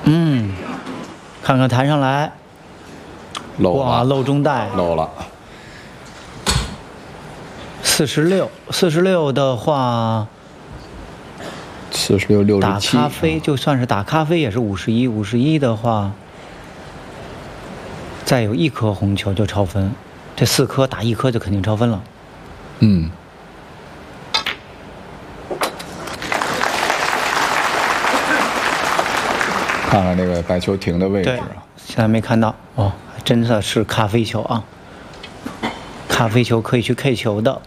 看看弹上来，哇，漏中带， 漏了。 46的话 ，46、67。 打咖啡就算是打咖啡也是51的话，再有1颗红球就超分，这4颗打1颗就肯定超分了。 看看这个白球停的位置啊， 现在没看到哦，真的是咖啡球啊！咖啡球可以去 K 球的，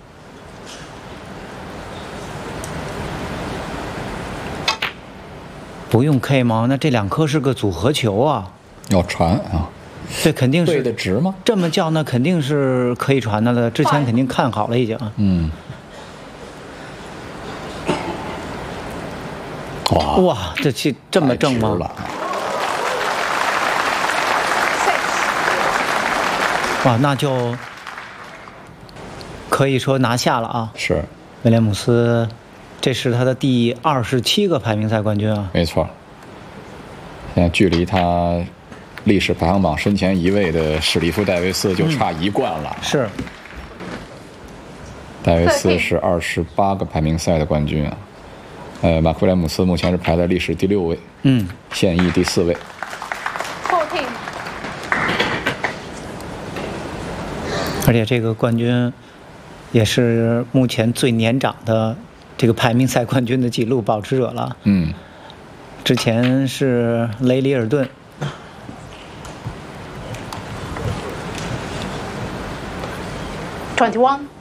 不用 K 吗？那这2颗是个组合球啊！ 要传啊？ 这肯定是对的直吗？ 这么叫那肯定是可以传的了，之前肯定看好了已经。哇，这气这么正吗？哇，那就可以说拿下了啊！ 是， 威廉姆斯，这是他的第27个排名赛冠军啊！ 没错，现在距离他历史排行榜身前1位的史蒂夫·戴维斯就差1冠了。 是， 戴维斯是28个排名赛的冠军啊。马克·威廉姆斯目前是排在历史第6位，现役第4位。 而且这个冠军也是目前最年长的这个排名赛冠军的纪录保持者了。之前是雷里尔顿。 21